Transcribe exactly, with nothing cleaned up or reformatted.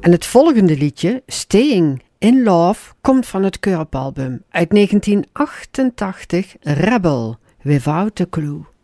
En het volgende liedje, Staying in Love, komt van het Curb album uit negentien achtentachtig, Rebel, Without a Clue.